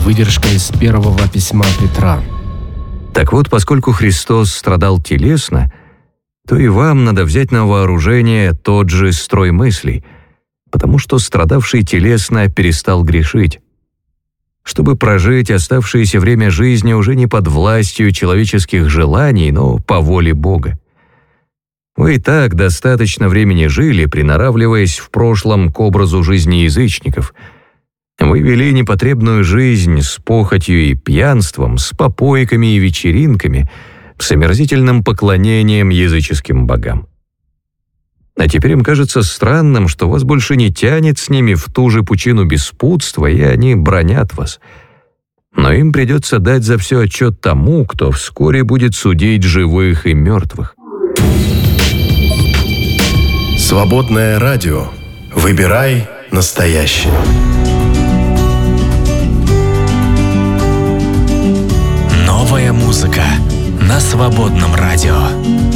Выдержка из первого письма Петра. Так вот, поскольку Христос страдал телесно, то и вам надо взять на вооружение тот же строй мыслей, потому что страдавший телесно перестал грешить, чтобы прожить оставшееся время жизни уже не под властью человеческих желаний, но по воле Бога. Вы и так достаточно времени жили, приноравливаясь в прошлом к образу жизни язычников. Вы вели непотребную жизнь с похотью и пьянством, с попойками и вечеринками, с омерзительным поклонением языческим богам. А теперь им кажется странным, что вас больше не тянет с ними в ту же пучину беспутства, и они бранят вас. Но им придется дать за все отчет тому, кто вскоре будет судить живых и мертвых. Свободное радио. Выбирай настоящее. Новая музыка на Свободном радио.